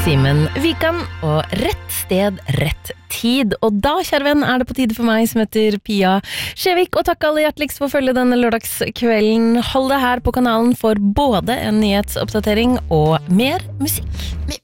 Simen Vikan og rett sted, rett tid. Og da, kjære venn, det på tide for meg som heter Pia Skjevik, og takk alle hjerteligst for å følge denne lørdagskvelden. Hold deg her på kanalen for både en nyhetsoppdatering og mer musikk.